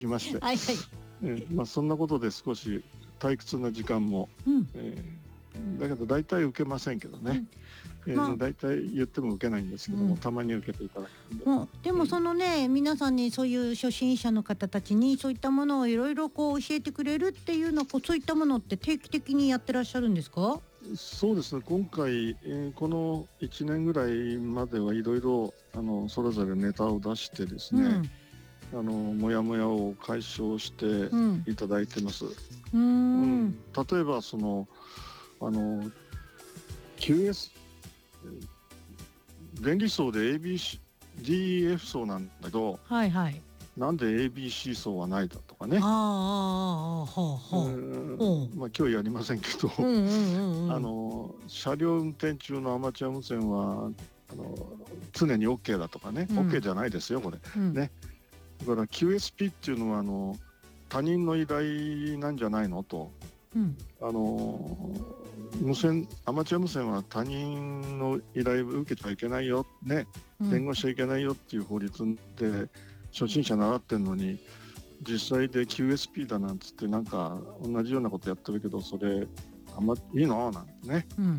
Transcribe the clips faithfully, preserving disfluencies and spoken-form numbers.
きまして、 はいはい、 えーまあ、そんなことで少し退屈な時間も、 うんえー、だけど大体受けませんけどね、うんえーまあ、大体言っても受けないんですけども、うん、たまに受けていただけるんで、 もうでもそのね、うん、皆さんにそういう初心者の方たちにそういったものをいろいろこう教えてくれるっていうの、こうそういったものって定期的にやってらっしゃるんですか？ そうですね、今回、えー、このいちねんぐらいまではいろいろあのそれぞれネタを出してですね、うんあのモヤモヤを解消していただいてます、うんうん、例えばそのあの キューエス 電離層で エービーシー、ディーイーエフ 層なんだけど、 はいはい、 なんで エービーシー 層はないだとかね、 ああああほうほう、 まあ今日やりませんけど、あの車両運転中のアマチュア無線はあの常に OK だとかね、うん、OK じゃないですよこれ、うん、ね。だから キューエスピー っていうのはあの他人の依頼なんじゃないのと、うん、あの無線アマチュア無線は他人の依頼を受けちゃいけないよね、弁護しちゃいけないよっていう法律で初心者習ってるのに、実際で キューエスピー だなんつってなんか同じようなことやってるけど、それあんまいいのなんてね、うん、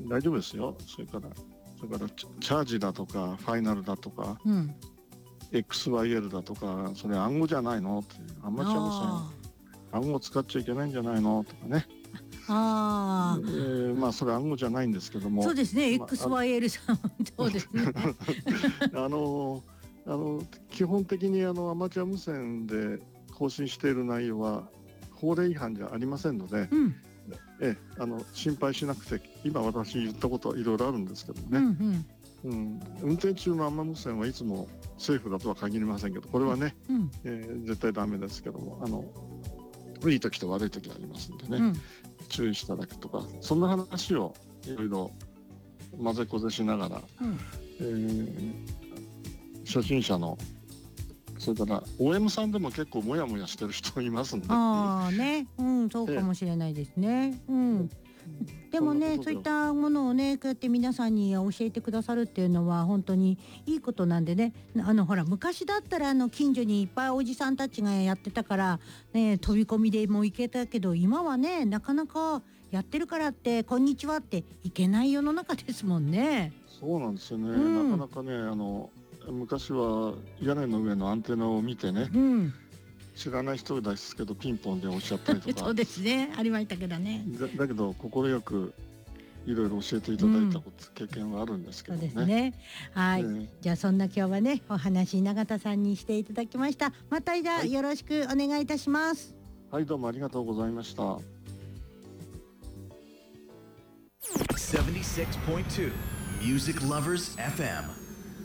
大丈夫ですよ。それからそれからチャージだとかファイナルだとか、うん、エックスワイエル だとか、それ暗号じゃないのって、アマチュア無線暗号使っちゃいけないんじゃないのとかね。あ、えー、まあそれ暗号じゃないんですけども、 そうですね、まあ、エックスワイエル さんそうですねあのあの基本的にあのアマチュア無線で更新している内容は法令違反じゃありませんので、うん、えあの心配しなくて、今私言ったことはいろいろあるんですけどね、うんうんうん、運転中のアマ無線はいつもセーフだとは限りませんけど、これはね、うんえー、絶対ダメですけども、あのいい時と悪い時がありますんでね、うん、注意していただくとか、そんな話をいろいろ混ぜこぜしながら、うんえー、初心者の、それから オーエム さんでも結構モヤモヤしてる人いますんで、 ああね、うん、そうかもしれないですね、うん、でもね、そういったものをね、こうやって皆さんに教えてくださるっていうのは本当にいいことなんでね。あのほら昔だったらあの近所にいっぱいおじさんたちがやってたからね、飛び込みでも行けたけど、今はねなかなかやってるからってこんにちはっていけない世の中ですもんね。 そうなんですよね、うん、なかなかね、あの昔は屋根の上のアンテナを見てね、うん知らない人ですけどピンポンでおっしゃったりとかそうですね、ありましたけどね。 だ, だけど快くいろいろ教えていただいた、うん、経験はあるんですけどね。 そうですね、はい、えー、じゃあそんな今日はねお話永田さんにしていただきました。またじゃあよろしくお願いいたします。 はい、はい、どうもありがとうございました。ななじゅうろくてんに Music Lovers エフエム。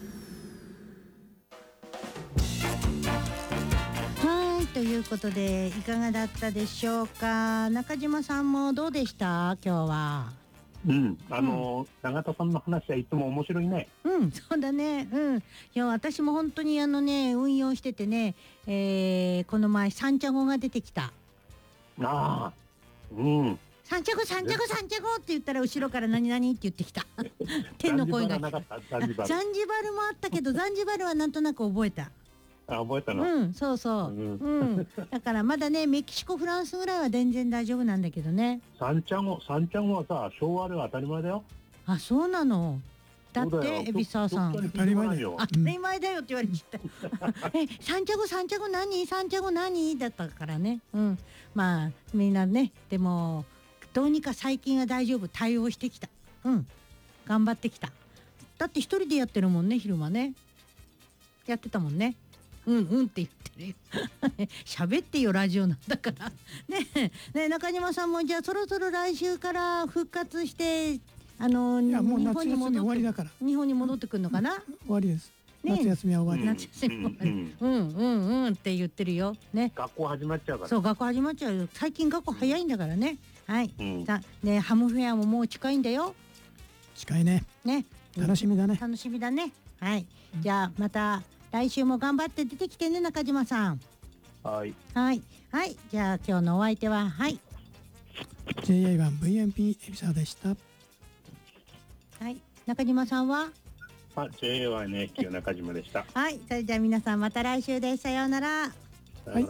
ということでいかがだったでしょうか。中島さんもどうでした今日は。 うんあの、うん、永田さんの話はいつも面白いね。 うんそうだね。うんいや私も本当にあのね運用しててね、えー、この前サンチャゴが出てきた。 ああうんサンチャゴサンチャゴサンチャゴって言ったら後ろから何々って言ってきた天の声が。 ザンジバルザンジバルもあったけどザンジバルはなんとなく覚えた。 あ覚えたの。 うんそうそう、うんうん、だからまだねメキシコフランスぐらいは全然大丈夫なんだけどね。 サンチャゴサンチャゴはさ昭和では当たり前だよ。 あそうなの。だって海老沢さん当たり前だよ当たり前だよって言われちゃったえサンチャゴサンチャゴ何サンチャゴ何だったからね。うんまあみんなねでもどうにか最近は大丈夫対応してきた。うん頑張ってきた。だって一人でやってるもんね昼間ねやってたもんね。うんうんって言ってるよ喋ってよラジオなんだからねえねえ中島さんもじゃあそろそろ来週から復活してあのいやもう夏休み終わりだから日本に戻ってくるのかな、 うん、終わりです、ね、夏休みは終わり、 夏休みは終わり、うん、うんうんうんって言ってるよね。 学校始まっちゃうから。 そう学校始まっちゃうよ。最近学校早いんだからね、うん、はい、うん、さねハムフェアももう近いんだよ。 近いね。 ね楽しみだね。 楽しみだね。はい、うん、じゃあまた来週も頑張って出てきてね中島さん。 はいはいはいじゃあ今日のお相手ははいジェイエーワンブイエムピー 海老沢でした。 はい中島さんはあ ジェイエーワンエヌエイチキュー 中島でしたはいそれじゃあ皆さんまた来週です。さようなら。